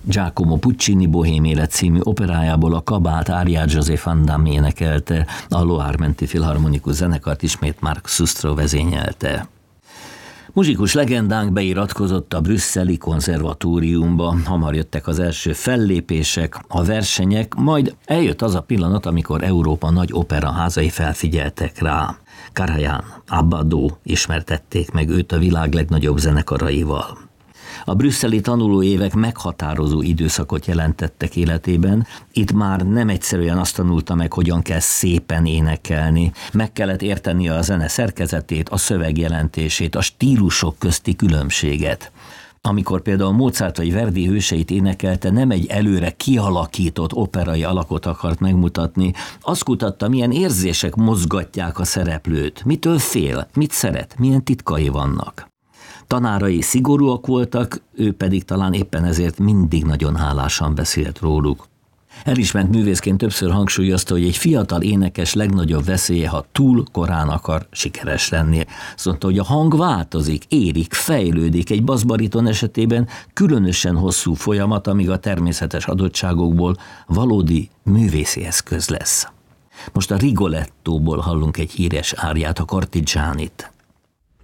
Giacomo Puccini Bohém élet című operájából a kabát áriát José Van Damme énekelte, a Loire menti filharmonikus zenekart ismét Marc Sustro vezényelte. Muzsikus legendánk beiratkozott a brüsszeli konzervatóriumba, hamar jöttek az első fellépések, a versenyek, majd eljött az a pillanat, amikor Európa nagy operaházai felfigyeltek rá. Karajan, Abbado ismertették meg őt a világ legnagyobb zenekaraival. A brüsszeli tanulóévek meghatározó időszakot jelentettek életében, itt már nem egyszerűen azt tanulta meg, hogyan kell szépen énekelni, meg kellett értenie a zene szerkezetét, a szöveg jelentését, a stílusok közti különbséget. Amikor például Mozart vagy Verdi hőseit énekelte, nem egy előre kialakított operai alakot akart megmutatni, azt kutatta, milyen érzések mozgatják a szereplőt, mitől fél, mit szeret, milyen titkai vannak. Tanárai szigorúak voltak, ő pedig talán éppen ezért mindig nagyon hálásan beszélt róluk. Elismert művészként többször hangsúlyozta, hogy egy fiatal énekes legnagyobb veszélye, ha túl korán akar sikeres lenni. Azt mondta, hogy a hang változik, érik, fejlődik, egy basszbariton esetében különösen hosszú folyamat, amíg a természetes adottságokból valódi művészi eszköz lesz. Most a Rigolettóból hallunk egy híres áriát, a Cortigianit.